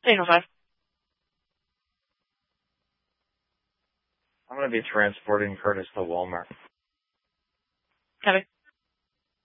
805. I'm going to be transporting Curtis to Walmart. Copy.